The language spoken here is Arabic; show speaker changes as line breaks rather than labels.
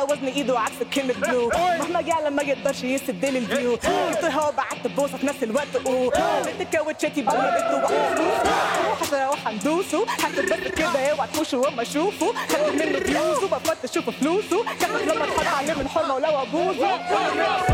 وزن ايده عكس كلمة بلو، مهما جه ما يقدرش يسد لي الفيو، جبتها وبعت بوسه في نفس الوقت بنت الكاوتشاتي بلا بنت روح هندوسه حاسب بس كده اوعى تخشوا وما اشوفه خدت منه فلوسه بفكر اشوف فلوسه كانت لما اتحط عليه من حرمه ولو ابوسه